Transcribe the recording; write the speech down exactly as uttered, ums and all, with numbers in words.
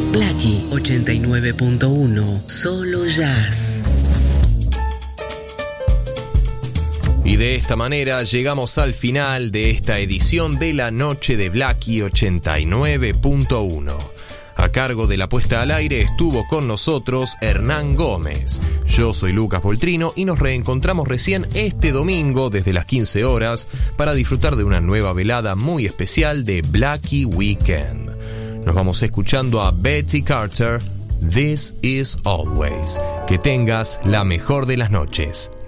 Blackie ochenta y nueve punto uno, solo jazz. Y de esta manera llegamos al final de esta edición de la noche de Blackie ochenta y nueve punto uno. A cargo de la puesta al aire estuvo con nosotros Hernán Gómez. Yo soy Lucas Poltrino y nos reencontramos recién este domingo desde las quince horas para disfrutar de una nueva velada muy especial de Blackie Weekend. Nos vamos escuchando a Betty Carter, This Is Always. Que tengas la mejor de las noches.